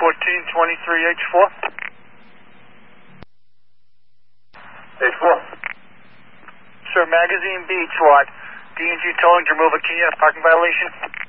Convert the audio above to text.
1423H4. H4. Sir, Magazine Beach, what? D&G towing to remove a key, parking violation.